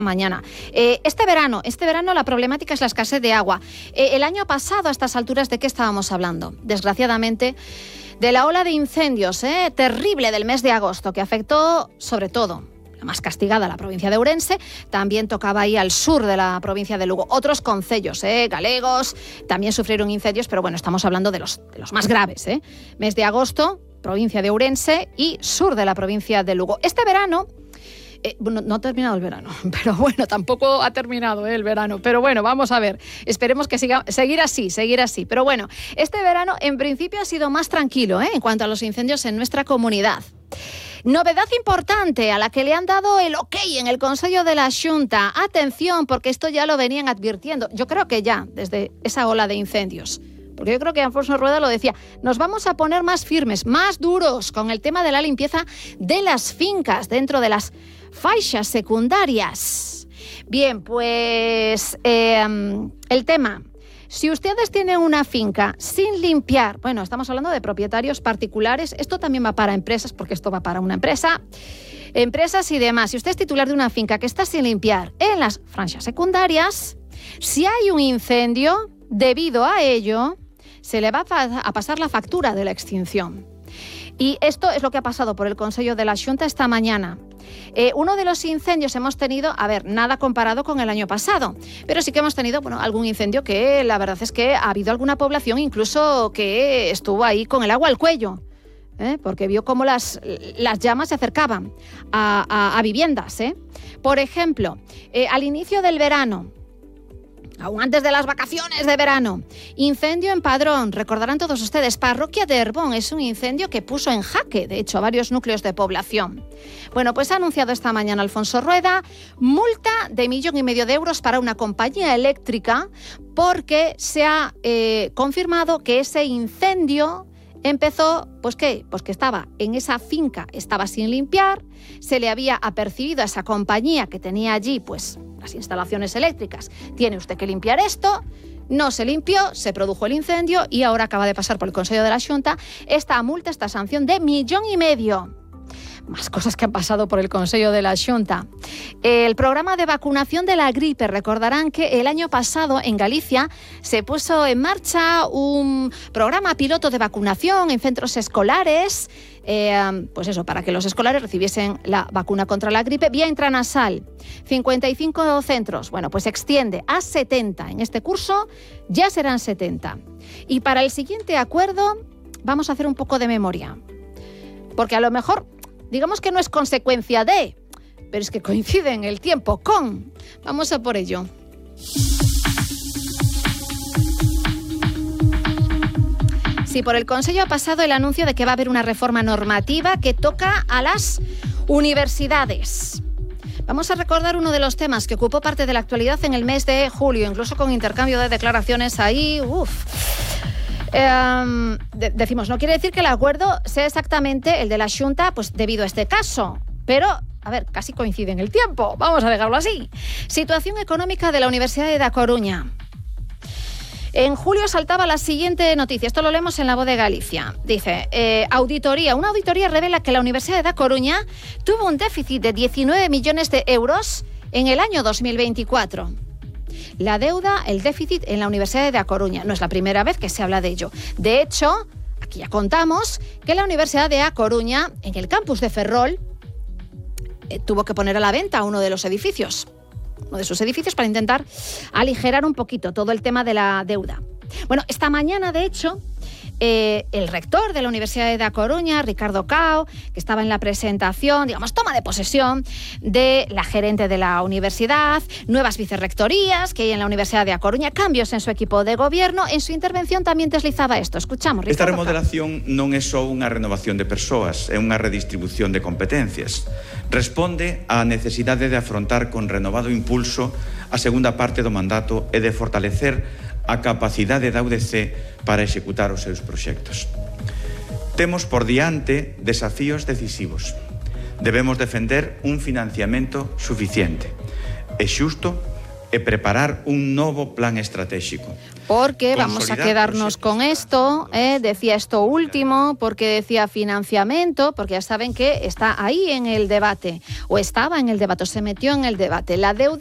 mañana. Este verano la problemática es la escasez de agua. El año pasado, a estas alturas, ¿de qué estábamos hablando? Desgraciadamente, de la ola de incendios terrible del mes de agosto, que afectó sobre todo, la más castigada, la provincia de Ourense, también tocaba ahí al sur de la provincia de Lugo. Otros concellos galegos también sufrieron incendios, pero bueno, estamos hablando de los más graves. Mes de agosto, provincia de Ourense y sur de la provincia de Lugo. Este verano, no ha terminado el verano, pero bueno, tampoco ha terminado el verano, pero bueno, vamos a ver, esperemos que seguir así, pero bueno, este verano en principio ha sido más tranquilo en cuanto a los incendios en nuestra comunidad. Novedad importante a la que le han dado el ok en el Consejo de la Xunta. Atención, porque esto ya lo venían advirtiendo, yo creo que ya desde esa ola de incendios. Porque yo creo que Alfonso Rueda lo decía, nos vamos a poner más firmes, más duros con el tema de la limpieza de las fincas dentro de las faixas secundarias. Bien, pues el tema, si ustedes tienen una finca sin limpiar, bueno, estamos hablando de propietarios particulares, esto también va para empresas, porque esto va para una empresa, empresas y demás. Si usted es titular de una finca que está sin limpiar en las faixas secundarias, si hay un incendio, debido a ello, se le va a pasar la factura de la extinción. Y esto es lo que ha pasado por el Consejo de la Xunta esta mañana. Uno de los incendios hemos tenido, nada comparado con el año pasado, pero sí que hemos tenido algún incendio que la verdad es que ha habido alguna población incluso que estuvo ahí con el agua al cuello, porque vio cómo las llamas se acercaban a viviendas. Por ejemplo, al inicio del verano, aún antes de las vacaciones de verano, incendio en Padrón, recordarán todos ustedes, parroquia de Herbón, es un incendio que puso en jaque, de hecho, a varios núcleos de población. Bueno, pues ha anunciado esta mañana Alfonso Rueda multa de 1,5 millones de euros para una compañía eléctrica porque se ha confirmado que ese incendio empezó, pues que estaba en esa finca, estaba sin limpiar, se le había apercibido a esa compañía que tenía allí, pues, las instalaciones eléctricas. Tiene usted que limpiar esto, no se limpió, se produjo el incendio y ahora acaba de pasar por el Consejo de la Xunta esta multa, esta sanción de 1,5 millones. Más cosas que han pasado por el Consejo de la Xunta. El programa de vacunación de la gripe. Recordarán que el año pasado en Galicia se puso en marcha un programa piloto de vacunación en centros escolares, pues eso, para que los escolares recibiesen la vacuna contra la gripe vía intranasal. 55 centros. Bueno, pues se extiende a 70. En este curso ya serán 70. Y para el siguiente acuerdo vamos a hacer un poco de memoria. Porque a lo mejor, digamos que no es consecuencia de, pero es que coincide en el tiempo con. Vamos a por ello. Sí, por el Consejo ha pasado el anuncio de que va a haber una reforma normativa que toca a las universidades. Vamos a recordar uno de los temas que ocupó parte de la actualidad en el mes de julio, incluso con intercambio de declaraciones ahí. Decimos, no quiere decir que el acuerdo sea exactamente el de la Xunta, pues debido a este caso, pero, casi coincide en el tiempo, vamos a dejarlo así. Situación económica de la Universidad de A Coruña. En julio saltaba la siguiente noticia, esto lo leemos en La Voz de Galicia. Dice, una auditoría revela que la Universidad de A Coruña tuvo un déficit de 19 millones de euros en el año 2024. La deuda, el déficit en la Universidad de A Coruña. No es la primera vez que se habla de ello. De hecho, aquí ya contamos que la Universidad de A Coruña, en el campus de Ferrol, tuvo que poner a la venta uno de sus edificios para intentar aligerar un poquito todo el tema de la deuda. Bueno, esta mañana, de hecho, el rector de la Universidad de A Coruña, Ricardo Cao, que estaba en la presentación, toma de posesión de la gerente de la universidad, nuevas vicerrectorías que hay en la Universidad de A Coruña, cambios en su equipo de gobierno. En su intervención también deslizaba esto. Escuchamos, Ricardo. Esta remodelación non é só unha renovación de persoas, é unha redistribución de competencias. Responde á necesidade de afrontar con renovado impulso a segunda parte do mandato e de fortalecer a capacidade da UDC para executar os seus proxectos. Temos por diante desafíos decisivos. Debemos defender un financiamento suficiente e xusto e preparar un novo plan estratégico. Porque vamos a quedarnos con esto, decía esto último, porque decía financiamiento, porque ya saben que está ahí en el debate, o estaba en el debate, o se metió en el debate. La deuda